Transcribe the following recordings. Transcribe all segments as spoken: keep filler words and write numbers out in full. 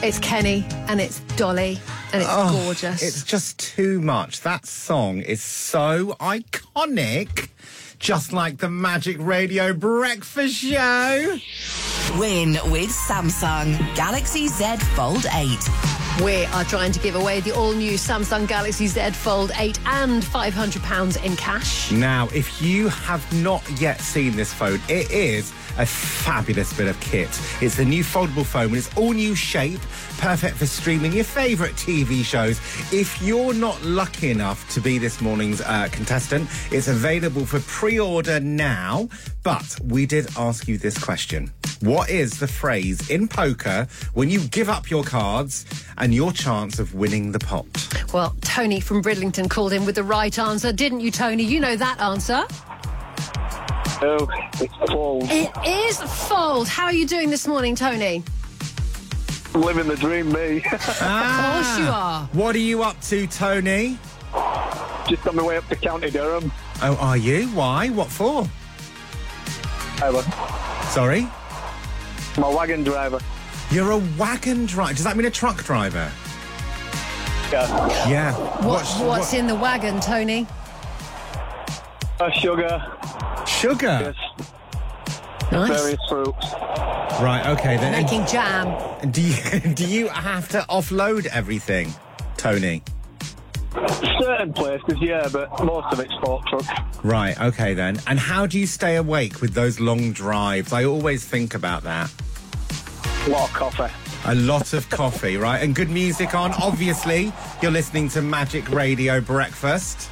It's Kenny and it's Dolly and it's Oh, gorgeous. It's just too much. That song is so iconic. Just like the Magic Radio Breakfast Show. Win with Samsung Galaxy Z Fold eight. We are trying to give away the all-new Samsung Galaxy Z Fold eight and five hundred pounds in cash. Now, if you have not yet seen this phone, it is a fabulous bit of kit. It's the new foldable phone with its all-new shape, perfect for streaming your favourite T V shows. If you're not lucky enough to be this morning's uh, contestant, it's available for pre-order now. But we did ask you this question. What is the phrase in poker when you give up your cards and your chance of winning the pot? Well, Tony from Bridlington called in with the right answer. Didn't you, Tony? You know that answer. Oh, it's fold. It is fold. How are you doing this morning, Tony? Living the dream, me. Ah, Of course you are. What are you up to, Tony? Just on my way up to County Durham. Oh, are you? Why? What for? Driver. Sorry? My wagon driver. You're a wagon driver. Does that mean a truck driver? Yeah. Yeah. What, What's- what's what- in the wagon, Tony? Uh, sugar. Sugar? Yes. Nice. Various fruits. Right, okay then. Making jam. And do you, do you have to offload everything, Tony? Certain places, yeah, but most of it's fork truck. Right, okay then. And how do you stay awake with those long drives? I always think about that. A lot of coffee. A lot of coffee, right? And good music on. Obviously, you're listening to Magic Radio Breakfast.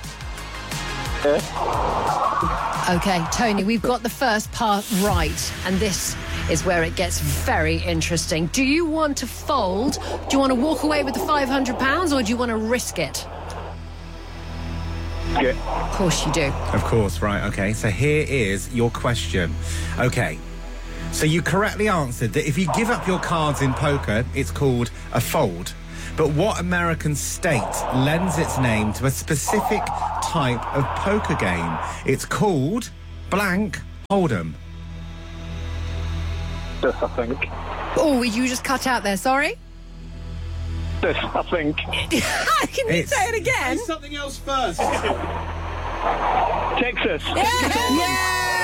Okay, Tony, we've got the first part right, and this is where it gets very interesting. Do you want to fold? Do you want to walk away with the five hundred pounds, or do you want to risk it? Yeah. Of course you do. Of course, right, okay. So here is your question. Okay, so you correctly answered that if you give up your cards in poker, it's called a fold. But what American state lends its name to a specific type of poker game? It's called blank Hold'em. This, I think. Oh, you just cut out there, sorry? This, I think. Can you It's- say it again? Something else first. Texas. Yay!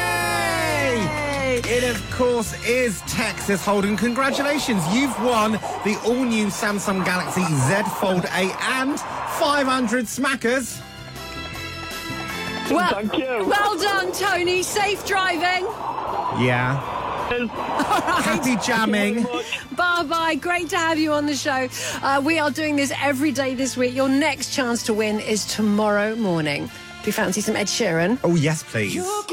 It, of course, is Texas Hold'em. Congratulations, you've won the all-new Samsung Galaxy Z Fold eight and five hundred smackers. Well, Thank you. well done, Tony. Safe driving. Yeah. Happy jamming. Bye-bye. Great to have you on the show. Uh, we are doing this every day this week. Your next chance to win is tomorrow morning. Do you fancy some Ed Sheeran? Oh, yes, please.